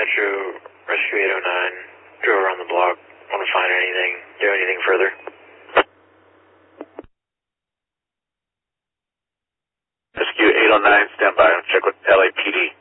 Metro, Rescue 809, drove around the block. Want to find anything, do anything further? Rescue 809, stand by. Check with LAPD.